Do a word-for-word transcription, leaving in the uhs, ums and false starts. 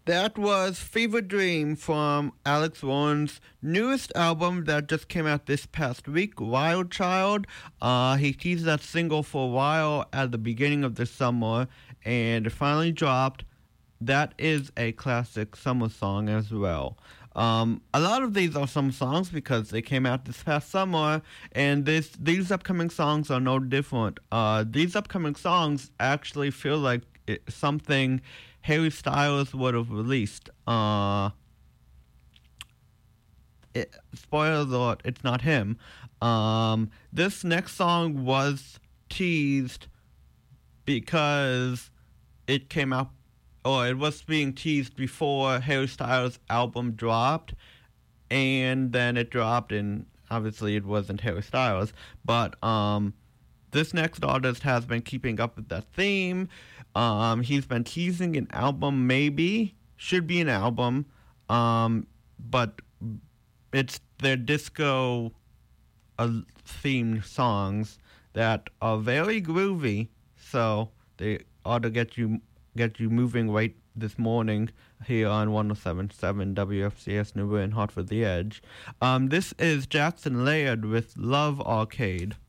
That was Fever Dream from Alex Warren's newest album that just came out this past week, Wild Child. Uh, he teased that single for a while at the beginning of the summer, and it finally dropped. That is a classic summer song as well. Um, a lot of these are summer songs because they came out this past summer, and this these upcoming songs are no different. Uh, these upcoming songs actually feel like it, something Harry Styles would have released. Uh, it, spoiler alert, it's not him. Um, this next song was teased because it came out, or it was being teased before Harry Styles' album dropped, and then it dropped, and obviously it wasn't Harry Styles. But um, this next artist has been keeping up with that theme. Um, he's been teasing an album, maybe. Should be an album. Um, but it's their disco uh, themed songs that are very groovy. So they ought to get you get you moving right this morning here on one oh seven point seven W F C S New Britain, Hartford The Edge. Um, this is Jackson Laird with Love Arcade.